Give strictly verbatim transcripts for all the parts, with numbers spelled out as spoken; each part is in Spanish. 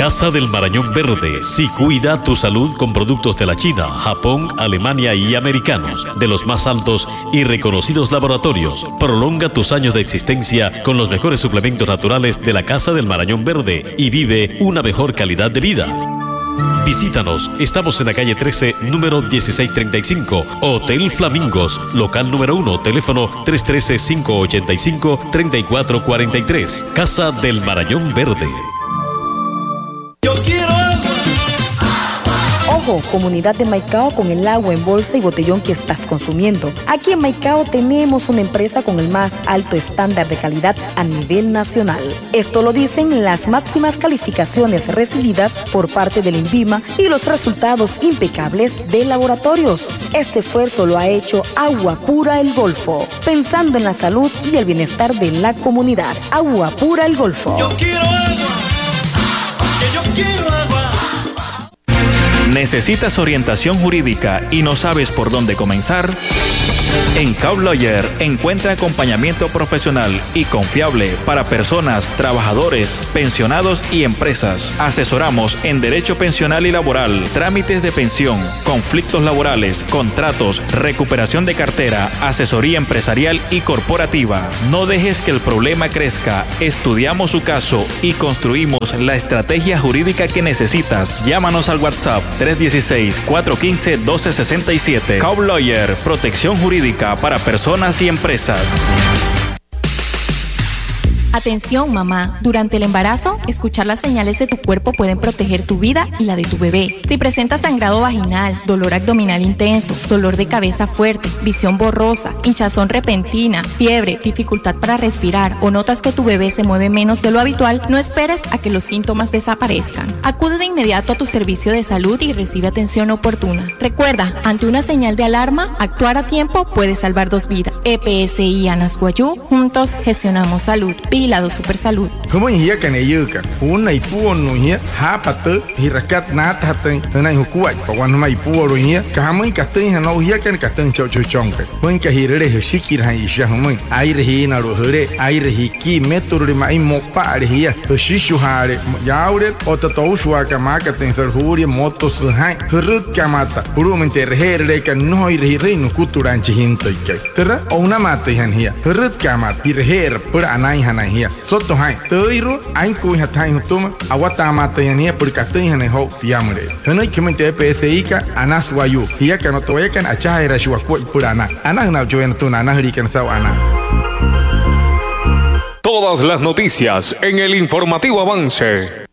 Casa del Marañón Verde. Si cuida tu salud con productos de la China, Japón, Alemania y americanos, de los más altos y reconocidos laboratorios. Prolonga tus años de existencia con los mejores suplementos naturales de la Casa del Marañón Verde y vive una mejor calidad de vida. Visítanos, estamos en la calle trece, número dieciséis treinta y cinco, Hotel Flamingos, local número uno, teléfono tres uno tres, cinco ocho cinco, tres cuatro cuatro tres, Casa del Marañón Verde. Yo quiero agua. Ojo, comunidad de Maicao, con el agua en bolsa y botellón que estás consumiendo. Aquí en Maicao tenemos una empresa con el más alto estándar de calidad a nivel nacional. Esto lo dicen las máximas calificaciones recibidas por parte del INVIMA y los resultados impecables de laboratorios. Este esfuerzo lo ha hecho Agua Pura El Golfo, pensando en la salud y el bienestar de la comunidad. Agua Pura El Golfo. Yo quiero agua. Que yo quiero agua. ¿Necesitas orientación jurídica y no sabes por dónde comenzar? En Cobb Lawyer encuentra acompañamiento profesional y confiable para personas, trabajadores, pensionados y empresas. Asesoramos en derecho pensional y laboral, trámites de pensión, conflictos laborales, contratos, recuperación de cartera, asesoría empresarial y corporativa. No dejes que el problema crezca. Estudiamos su caso y construimos la estrategia jurídica que necesitas. Llámanos al WhatsApp tres uno seis, cuatro uno cinco, uno dos seis siete. Cobb Lawyer, protección jurídica para personas y empresas. Atención, mamá. Durante el embarazo, escuchar las señales de tu cuerpo pueden proteger tu vida y la de tu bebé. Si presentas sangrado vaginal, dolor abdominal intenso, dolor de cabeza fuerte, visión borrosa, hinchazón repentina, fiebre, dificultad para respirar o notas que tu bebé se mueve menos de lo habitual, no esperes a que los síntomas desaparezcan. Acude de inmediato a tu servicio de salud y recibe atención oportuna. Recuerda, ante una señal de alarma, actuar a tiempo puede salvar dos vidas. E P S I Anasguayú, juntos gestionamos salud. Vigilado Supersalud. Como hia kan yuka, una ipuon no hia, ha patu, hirakat nat haten, na hukuai, pawan ma ipuo hia, kahamun katen no hia kan katen chochonka. Wen ka hirere shikir ha isha humun, aire hina ro hore, aire hiki metur ma imokpa hia, shishu hare, yaure otatou shwa kama katen serhuri motos hai, hurut kamata, urumente herre kan no ire no kuturanchi hintai kai. Tera ona mate han hia, hurut kamata, irher pura anai hanai hia. Soto hai, teiru, ain kui hatai hutuma, awata mata yania purkatei hane ho piamure. Hanoi kemente E P S I ka anas wayu, hia kan otoya kan acha era shwa ku purana. Ana na joen tuna ana hrikan saw ana. Todas las noticias en el informativo Avance.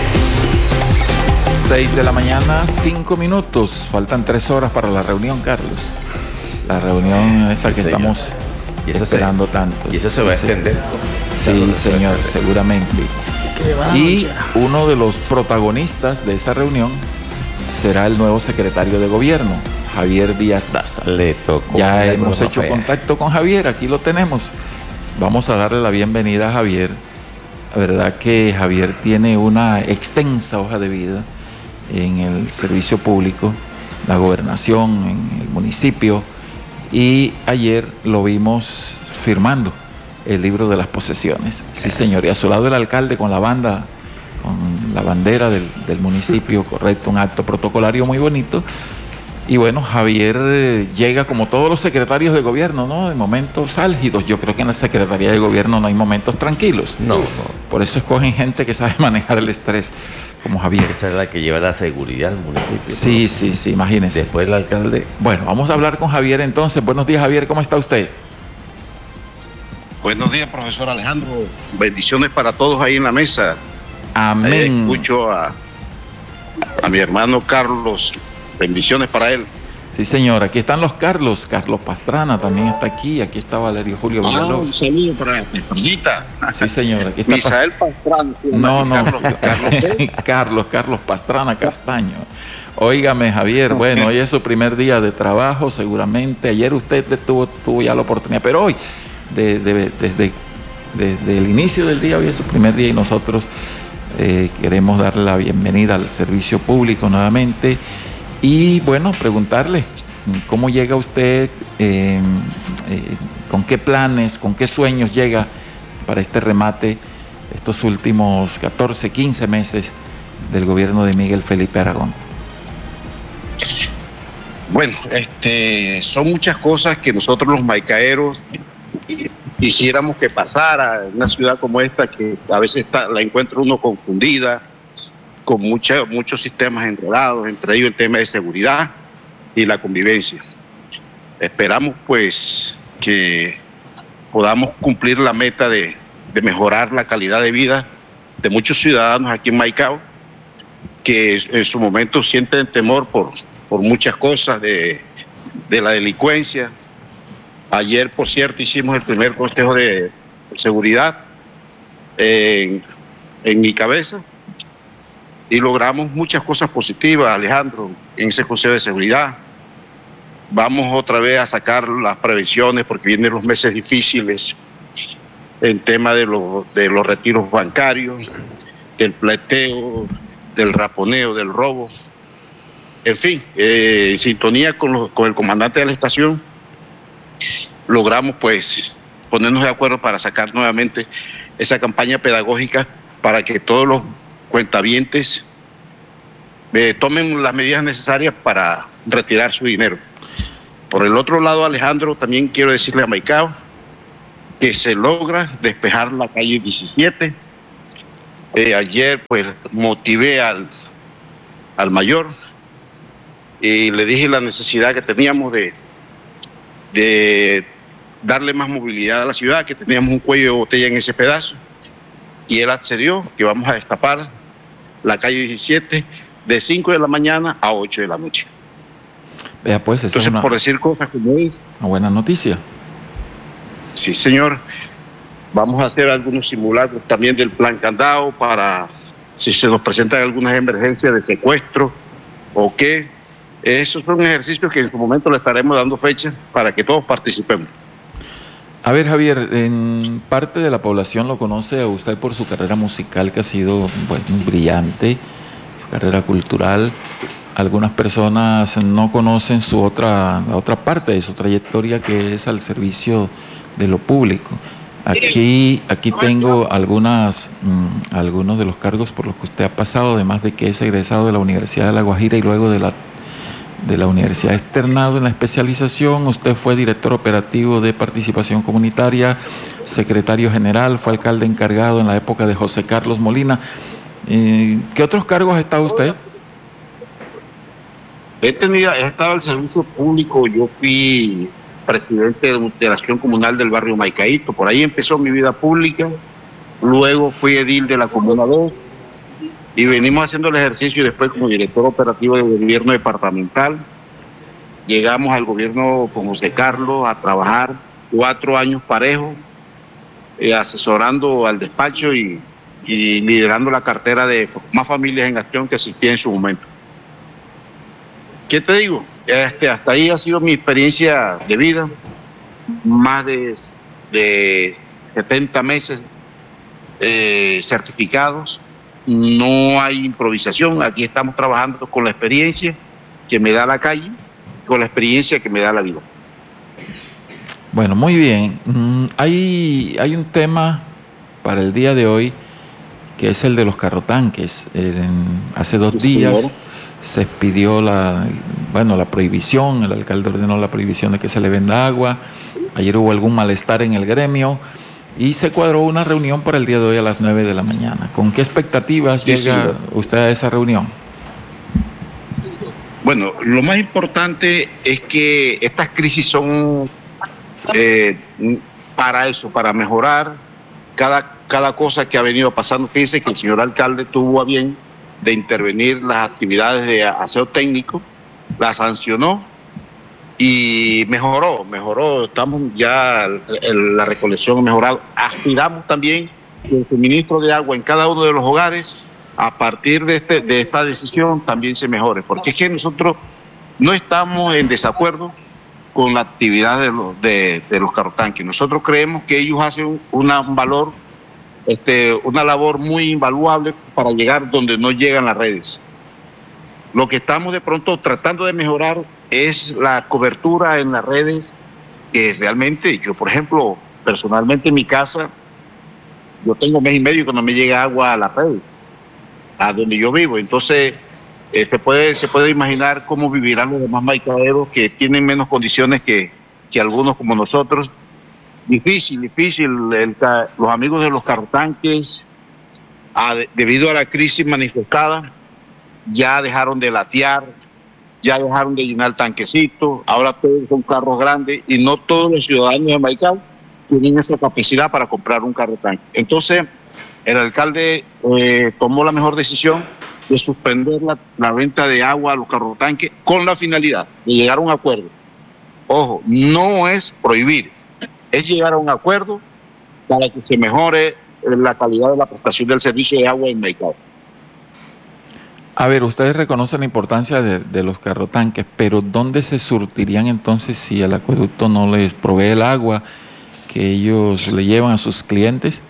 seis de la mañana, cinco minutos. Faltan tres horas para la reunión, Carlos. La reunión esa que sí, estamos y eso esperando se, tanto. Y eso se va sí, a extender. Sí, sí señor, seguramente. Y uno de los protagonistas de esa reunión será el nuevo secretario de gobierno, Javier Díaz Daza. Le tocó. Ya hemos hecho fea. contacto con Javier, aquí lo tenemos. Vamos a darle la bienvenida a Javier. La verdad que Javier tiene una extensa hoja de vida en el servicio público, la gobernación, en el municipio, y ayer lo vimos firmando el libro de las posesiones. Sí, señor, y a su lado el alcalde con la banda, con la bandera del, del municipio, correcto, un acto protocolario muy bonito. Y bueno, Javier eh, llega como todos los secretarios de gobierno, ¿no? En momentos álgidos. Yo creo que en la Secretaría de Gobierno no hay momentos tranquilos. No, no. Por eso escogen gente que sabe manejar el estrés, como Javier. Esa es la que lleva la seguridad al municipio. Sí, ¿no? sí, sí, imagínese. Después el alcalde. Bueno, vamos a hablar con Javier entonces. Buenos días, Javier, ¿cómo está usted? Buenos días, profesor Alejandro. Bendiciones para todos ahí en la mesa. Amén. Ahí escucho a, a mi hermano Carlos. Bendiciones para él. Sí, señor. Aquí están los Carlos. Carlos Pastrana también está aquí. Aquí está Valerio Julio Villalobos. Ah, un saludo para Pastranita. Sí, señor. Aquí está Misael Pastrana. Sí, no, no. Carlos, Carlos, Carlos, Carlos Pastrana Castaño. Óigame, Javier. Bueno, hoy es su primer día de trabajo, seguramente. Ayer usted tuvo, tuvo ya la oportunidad, pero hoy, de, de, desde, desde el inicio del día, hoy es su primer día y nosotros eh, queremos darle la bienvenida al servicio público nuevamente. Y bueno, preguntarle cómo llega usted, eh, eh, con qué planes, con qué sueños llega para este remate, estos últimos catorce, quince meses del gobierno de Miguel Felipe Aragón? Bueno, este, son muchas cosas que nosotros los maicaeros quisiéramos que pasara en una ciudad como esta, que a veces está, la encuentra uno confundida, con mucha, muchos sistemas enredados, entre ellos el tema de seguridad y la convivencia. Esperamos pues que podamos cumplir la meta de, de mejorar la calidad de vida de muchos ciudadanos aquí en Maicao, que en su momento sienten temor por, por muchas cosas de, de la delincuencia. Ayer, por cierto, hicimos el primer consejo de seguridad en, en mi cabeza y logramos muchas cosas positivas, Alejandro, en ese consejo de seguridad. Vamos otra vez a sacar las prevenciones porque vienen los meses difíciles en tema de, lo, de los retiros bancarios, del pleteo, del raponeo, del robo. En fin, eh, en sintonía con, los, con el comandante de la estación, logramos pues ponernos de acuerdo para sacar nuevamente esa campaña pedagógica para que todos los cuentavientes eh, tomen las medidas necesarias para retirar su dinero. Por el otro lado, Alejandro, también quiero decirle a Maicao que se logra despejar la calle diecisiete. Eh, ayer pues motivé al, al mayor y le dije la necesidad que teníamos de, de darle más movilidad a la ciudad, que teníamos un cuello de botella en ese pedazo, y él accedió que vamos a destapar la calle diecisiete de cinco de la mañana a ocho de la noche. Vea, pues, entonces, es una, por decir cosas como es, una buena noticia. Sí, señor. Vamos a hacer algunos simulacros también del plan candado para si se nos presentan algunas emergencias de secuestro o qué. Esos son ejercicios que en su momento le estaremos dando fecha para que todos participemos. A ver, Javier, en parte de la población lo conoce a usted por su carrera musical, que ha sido bueno, brillante, su carrera cultural. Algunas personas no conocen su otra, la otra parte de su trayectoria, que es al servicio de lo público. Aquí, aquí tengo algunas, mmm, algunos de los cargos por los que usted ha pasado, además de que es egresado de la Universidad de La Guajira y luego de la, de la Universidad externado en la especialización. Usted fue director operativo de participación comunitaria, secretario general, fue alcalde encargado en la época de José Carlos Molina. Eh, ¿Qué otros cargos ha estado usted? He tenido, he estado al servicio público. Yo fui presidente de la acción comunal del barrio Maicaíto. Por ahí empezó mi vida pública. Luego fui edil de la Comuna dos y venimos haciendo el ejercicio, y después como director operativo del gobierno departamental. Llegamos al gobierno con José Carlos a trabajar cuatro años parejos, eh, asesorando al despacho y, y liderando la cartera de Más Familias en Acción que existía en su momento. ¿Qué te digo? Este, hasta ahí ha sido mi experiencia de vida, más de, de setenta meses eh, certificados. No hay improvisación, aquí estamos trabajando con la experiencia que me da la calle, con la experiencia que me da la vida. Bueno, muy bien. Mm, hay, hay un tema para el día de hoy que es el de los carrotanques. En, hace dos sí, días señor. se expidió la, bueno, la prohibición, el alcalde ordenó la prohibición de que se le venda agua. Ayer hubo algún malestar en el gremio y se cuadró una reunión para el día de hoy a las nueve de la mañana. ¿Con qué expectativas sí, llega sí. usted a esa reunión? Bueno, lo más importante es que estas crisis son eh, para eso, para mejorar cada, cada cosa que ha venido pasando. Fíjense que el señor alcalde tuvo a bien de intervenir las actividades de aseo técnico, las sancionó y mejoró, mejoró, estamos ya, el, la recolección ha mejorado. Aspiramos también que el suministro de agua en cada uno de los hogares, a partir de, este, de esta decisión, también se mejore, porque es que nosotros no estamos en desacuerdo con la actividad de los, de, de los carrotanques. Nosotros creemos que ellos hacen una, un valor, este, una labor muy invaluable para llegar donde no llegan las redes. Lo que estamos de pronto tratando de mejorar es la cobertura en las redes, que realmente yo, por ejemplo, personalmente en mi casa, yo tengo mes y medio que no me llega agua a la red. a donde yo vivo. Entonces, eh, se, puede, se puede imaginar cómo vivirán los demás maicaderos que tienen menos condiciones que, que algunos como nosotros. Difícil, difícil. El, los amigos de los carrotanques, a, debido a la crisis manifestada, ya dejaron de latear, ya dejaron de llenar tanquecitos, ahora todos son carros grandes y no todos los ciudadanos de Maicao tienen esa capacidad para comprar un carro tanque. Entonces, el alcalde eh, tomó la mejor decisión de suspender la, la venta de agua a los carros tanques con la finalidad de llegar a un acuerdo. Ojo, no es prohibir, es llegar a un acuerdo para que se mejore la calidad de la prestación del servicio de agua en Maicao. A ver, ustedes reconocen la importancia de, de los carrotanques, pero ¿dónde se surtirían entonces si el acueducto no les provee el agua que ellos le llevan a sus clientes?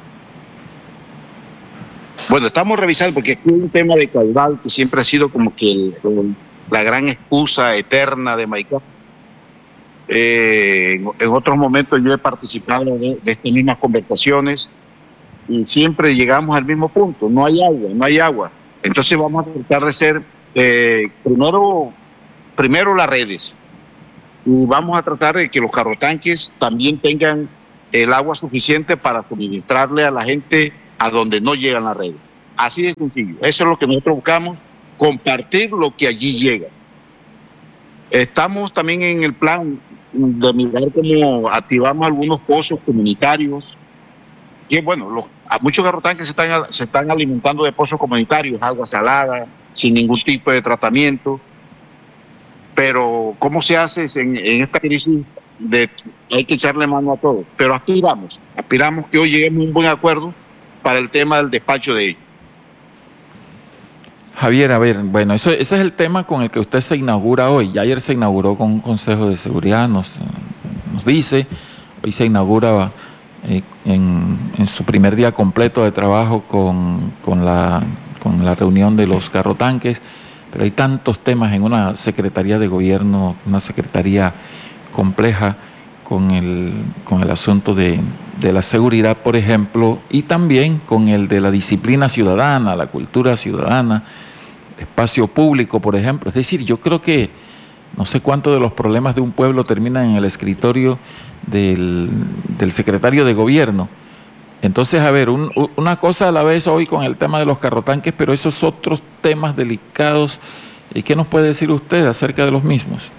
Bueno, estamos revisando porque aquí hay un tema de caudal que siempre ha sido como que el, el, la gran excusa eterna de Maicao. Eh, en, en otros momentos yo he participado de, de estas mismas conversaciones y siempre llegamos al mismo punto, no hay agua, no hay agua. Entonces vamos a tratar de hacer eh, primero, primero las redes y vamos a tratar de que los carrotanques también tengan el agua suficiente para suministrarle a la gente a donde no llegan las redes. Así de sencillo. Eso es lo que nosotros buscamos, compartir lo que allí llega. Estamos también en el plan de mirar cómo activamos algunos pozos comunitarios, que bueno, los, a muchos carrotanques se están, se están alimentando de pozos comunitarios, agua salada, sin ningún tipo de tratamiento, pero ¿cómo se hace en, en esta crisis? De, hay que echarle mano a todo, pero aspiramos, aspiramos que hoy lleguemos a un buen acuerdo para el tema del despacho de ellos. Javier, a ver, bueno, eso, ese es el tema con el que usted se inaugura hoy. Ya ayer se inauguró con un consejo de seguridad, nos, nos dice, hoy se inaugura eh, en, en su primer día completo de trabajo con, con, la, con la reunión de los carrotanques, pero hay tantos temas en una secretaría de gobierno, una secretaría compleja con el, con el asunto de, de la seguridad, por ejemplo, y también con el de la disciplina ciudadana, la cultura ciudadana, espacio público, por ejemplo. Es decir, yo creo que no sé cuántos de los problemas de un pueblo terminan en el escritorio del, del secretario de gobierno. Entonces, a ver, un, una cosa a la vez hoy con el tema de los carrotanques, pero esos otros temas delicados, ¿qué nos puede decir usted acerca de los mismos?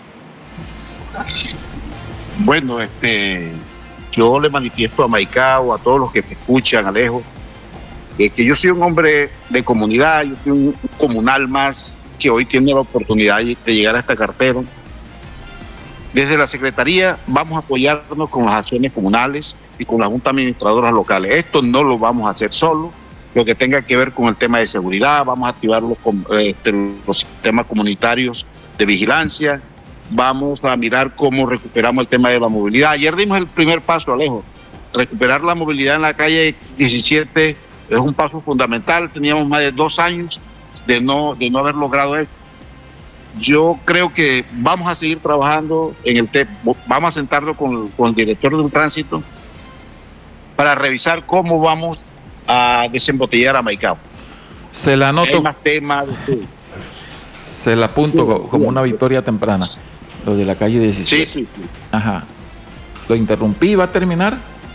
Bueno, este, yo le manifiesto a Maicao, a todos los que me escuchan, Alejo, eh, que yo soy un hombre de comunidad, yo soy un comunal más que hoy tiene la oportunidad de llegar a esta cartera. Desde la Secretaría vamos a apoyarnos con las acciones comunales y con las juntas administradoras locales. Esto no lo vamos a hacer solo, lo que tenga que ver con el tema de seguridad, vamos a activar los, este, los sistemas comunitarios de vigilancia, vamos a mirar cómo recuperamos el tema de la movilidad. Ayer dimos el primer paso, Alejo. Recuperar la movilidad en la calle diecisiete es un paso fundamental. Teníamos más de dos años de no, de no haber logrado eso. Yo creo que vamos a seguir trabajando en el tema. Vamos a sentarlo con, con el director del tránsito para revisar cómo vamos a desembotellar a Maicao. Se la anoto. Hay más temas. Sí. Se la apunto sí, como sí, una victoria temprana. Lo de la calle diecisiete. Sí, sí, sí. Ajá. ¿Lo interrumpí? ¿Va a terminar?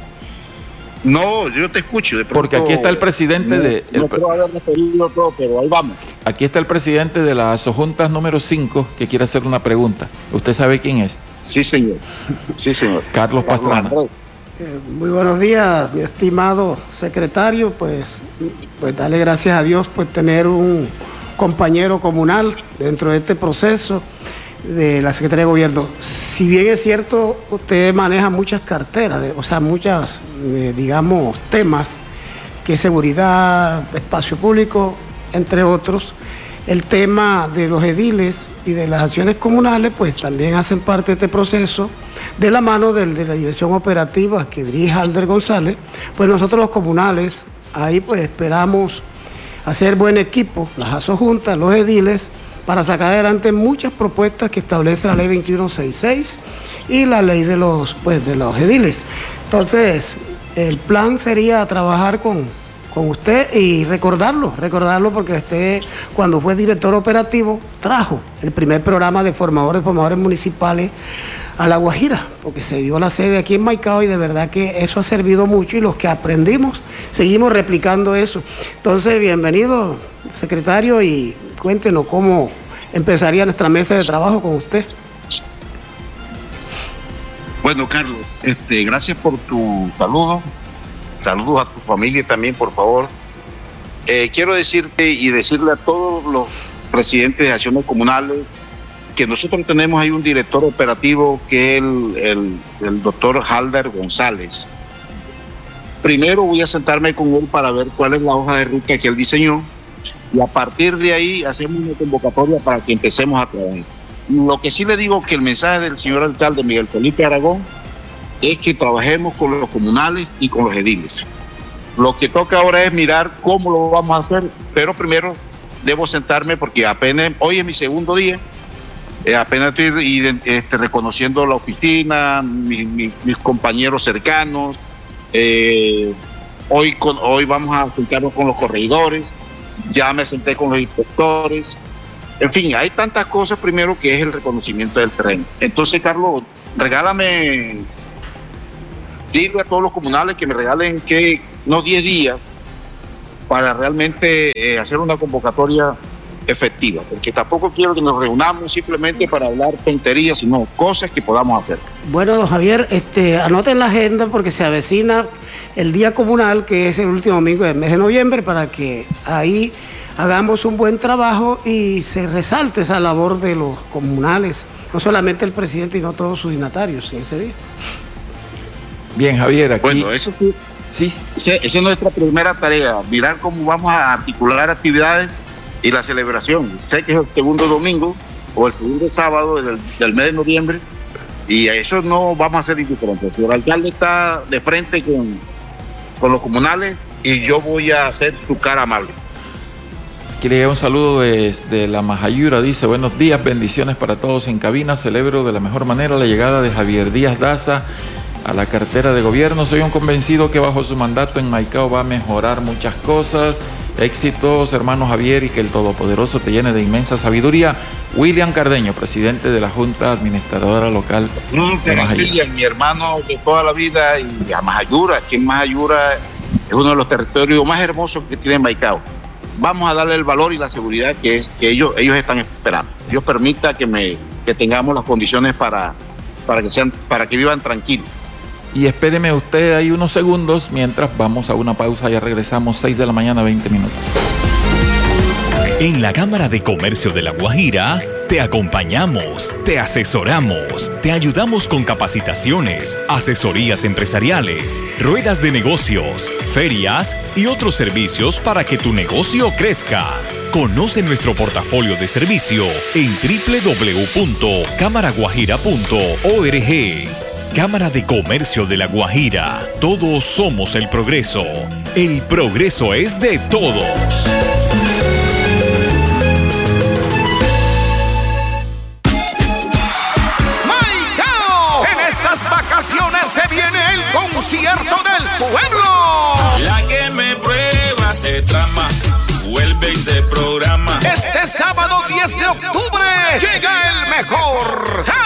No, yo te escucho. De pronto, porque aquí está el presidente no, de... El, no puedo haber referido todo, pero ahí vamos. Aquí está el presidente de la Asojuntas número cinco que quiere hacer una pregunta. ¿Usted sabe quién es? Sí, señor. Sí, señor. Carlos Pastrana. Eh, muy buenos días, mi estimado secretario. Pues, pues darle gracias a Dios por tener un compañero comunal dentro de este proceso de la Secretaría de Gobierno. Si bien es cierto, usted maneja muchas carteras, de, o sea, muchas, eh, digamos, temas, que es seguridad, espacio público, entre otros. El tema de los ediles y de las acciones comunales, pues también hacen parte de este proceso, de la mano del, de la dirección operativa que dirige Alder González. Pues nosotros los comunales, ahí pues esperamos hacer buen equipo, las asojuntas, los ediles, para sacar adelante muchas propuestas que establece la ley veintiuno sesenta y seis y la ley de los, pues, de los ediles. Entonces, el plan sería trabajar con, con usted y recordarlo, recordarlo porque usted cuando fue director operativo trajo el primer programa de formadores, formadores municipales a La Guajira, porque se dio la sede aquí en Maicao y de verdad que eso ha servido mucho y los que aprendimos seguimos replicando eso. Entonces, bienvenido, secretario, y cuéntenos cómo empezaría nuestra mesa de trabajo con usted. Bueno, Carlos, este, gracias por tu saludo. Saludos a tu familia también, por favor. Eh, quiero decirte y decirle a todos los presidentes de acciones comunales que nosotros tenemos ahí un director operativo que es el, el, el doctor Halder González. Primero voy a sentarme con él para ver cuál es la hoja de ruta que él diseñó y a partir de ahí hacemos una convocatoria para que empecemos a trabajar. Lo que sí le digo que el mensaje del señor alcalde Miguel Felipe Aragón es que trabajemos con los comunales y con los ediles. Lo que toca ahora es mirar cómo lo vamos a hacer, pero primero debo sentarme porque apenas, hoy es mi segundo día, eh, apenas estoy este, reconociendo la oficina, mi, mi, mis compañeros cercanos, eh, hoy, con, hoy vamos a juntarnos con los corregidores, ya me senté con los inspectores, en fin, hay tantas cosas primero que es el reconocimiento del terreno. Entonces, Carlos, regálame, dile a todos los comunales que me regalen que unos diez días para realmente eh, hacer una convocatoria efectiva, porque tampoco quiero que nos reunamos simplemente para hablar tonterías, sino cosas que podamos hacer. Bueno, don Javier, este, anoten la agenda porque se avecina el día comunal, que es el último domingo del mes de noviembre, para que ahí hagamos un buen trabajo y se resalte esa labor de los comunales, no solamente el presidente, sino todos sus dignatarios en ese día. Bien, Javier, aquí... Bueno, eso sí. Sí. Esa es nuestra primera tarea, mirar cómo vamos a articular actividades y la celebración. Sé que es el segundo domingo o el segundo sábado del, del mes de noviembre y a eso no vamos a hacer indiferentes. El alcalde está de frente con, con los comunales y yo voy a hacer su cara amable. Aquí le llega un saludo desde La Majayura, dice: buenos días, bendiciones para todos en cabina, celebro de la mejor manera la llegada de Javier Díaz Daza a la cartera de gobierno. Soy un convencido que bajo su mandato en Maicao va a mejorar muchas cosas. Éxitos, hermano Javier, y que el Todopoderoso te llene de inmensa sabiduría. William Cardeño, presidente de la Junta Administradora Local de Majayura. Mi hermano de toda la vida, y a Majayura, aquí en Majayura es uno de los territorios más hermosos que tiene Maicao. Vamos a darle el valor y la seguridad que, es, que ellos, ellos están esperando. Dios permita que, me, que tengamos las condiciones para, para, que sean, para que vivan tranquilos. Y espéreme usted ahí unos segundos mientras vamos a una pausa. Ya regresamos, seis de la mañana, veinte minutos. En la Cámara de Comercio de La Guajira te acompañamos, te asesoramos, te ayudamos con capacitaciones, asesorías empresariales, ruedas de negocios, ferias y otros servicios para que tu negocio crezca. Conoce nuestro portafolio de servicio en doble u doble u doble u punto cámara guajira punto org. Cámara de Comercio de La Guajira. Todos somos el progreso. El progreso es de todos. ¡Maicao! En estas vacaciones se viene el concierto del pueblo. La que me prueba se trama, vuelve y se programa. Este sábado diez de octubre llega el mejor